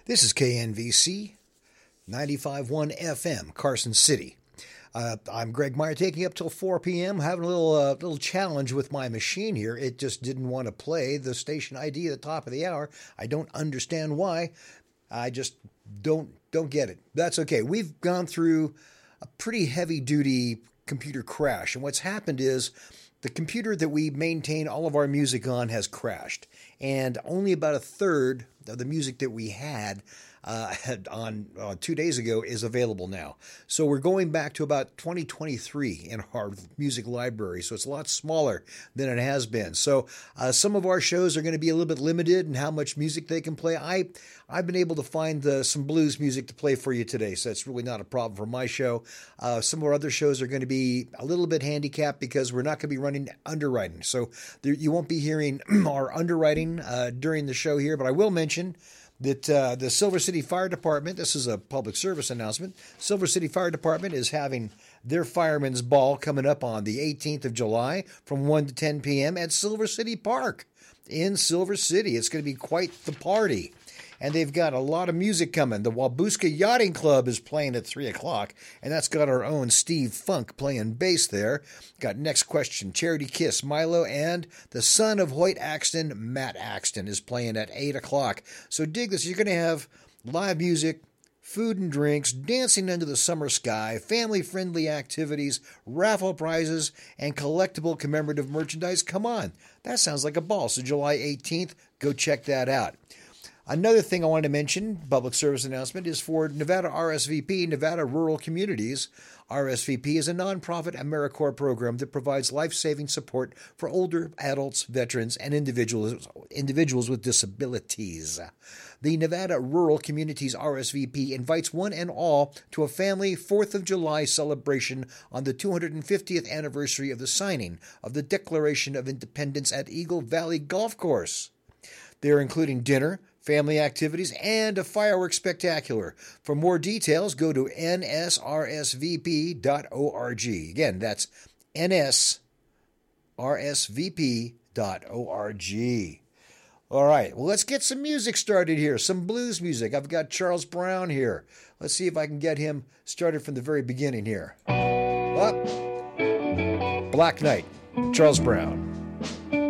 This is KNVC 95.1 FM, Carson City. I'm Greg Meyer, taking up till 4 p.m. Having a little challenge with my machine here. It just didn't want to play the station ID at the top of the hour. I don't understand why. I just don't get it. That's okay. We've gone through a pretty heavy-duty computer crash, and what's happened is the computer that we maintain all of our music on has crashed, and only about a third of the music that we had on 2 days ago is available now. So we're going back to about 2023 in our music library, so it's a lot smaller than it has been. So some of our shows are going to be a little bit limited in how much music they can play. I've been able to find some blues music to play for you today, so it's really not a problem for my show. Some of our other shows are going to be a little bit handicapped because we're not going to be running underwriting. So you won't be hearing our underwriting during the show here, but I will mention that the Silver City Fire Department, this is a public service announcement, Silver City Fire Department is having their Fireman's Ball coming up on the 18th of July from 1 to 10 p.m. at Silver City Park in Silver City. It's going to be quite the party. And they've got a lot of music coming. The Wabusca Yachting Club is playing at 3 o'clock, and that's got our own Steve Funk playing bass there. Got Next Question, Charity Kiss, Milo, and the son of Hoyt Axton, Matt Axton, is playing at 8 o'clock. So dig this. You're going to have live music, food and drinks, dancing under the summer sky, family-friendly activities, raffle prizes, and collectible commemorative merchandise. Come on. That sounds like a ball. So July 18th, go check that out. Another thing I wanted to mention, public service announcement, is for Nevada RSVP, Nevada Rural Communities. RSVP is a nonprofit AmeriCorps program that provides life-saving support for older adults, veterans, and individuals with disabilities. The Nevada Rural Communities RSVP invites one and all to a family 4th of July celebration on the 250th anniversary of the signing of the Declaration of Independence at Eagle Valley Golf Course. They're including dinner, family activities, and a fireworks spectacular. For more details, go to nsrsvp.org. Again, that's nsrsvp.org. All right, well, let's get some music started here, some blues music. I've got Charles Brown here. Let's see if I can get him started from the very beginning here. Black Knight, Charles Brown.